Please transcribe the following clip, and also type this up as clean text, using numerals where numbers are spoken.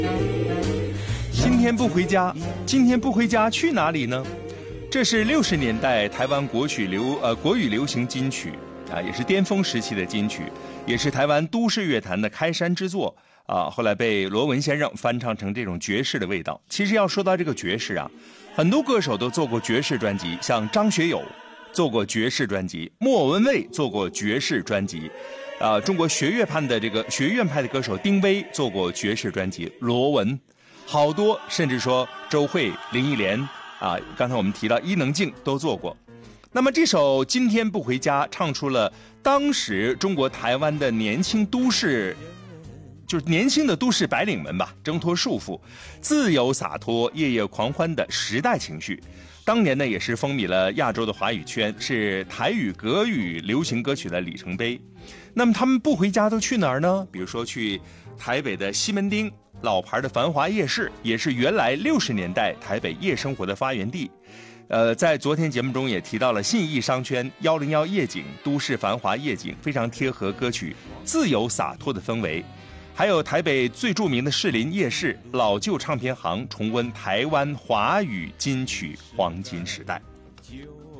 今天不回家，今天不回家去哪里呢？这是60年代台湾国语流行金曲啊，也是巅峰时期的金曲，也是台湾都市乐坛的开山之作啊。后来被罗文先生翻唱成这种爵士的味道。其实要说到这个爵士啊，很多歌手都做过爵士专辑，像张学友做过爵士专辑，莫文蔚做过爵士专辑。中国学院派的歌手丁薇做过爵士专辑，罗文，好多，甚至说周蕙、林忆莲啊，刚才我们提到伊能静都做过。那么这首《今天不回家》唱出了当时中国台湾的年轻的都市白领们吧，挣脱束缚，自由洒脱、夜夜狂欢的时代情绪。当年呢，也是风靡了亚洲的华语圈，是台语、国语流行歌曲的里程碑。那么他们不回家都去哪儿呢？比如说去台北的西门町，老牌的繁华夜市，也是原来60年代台北夜生活的发源地。在昨天节目中也提到了信义商圈101夜景，都市繁华夜景，非常贴合歌曲自由洒脱的氛围。还有台北最著名的士林夜市、老旧唱片行，重温台湾华语金曲黄金时代。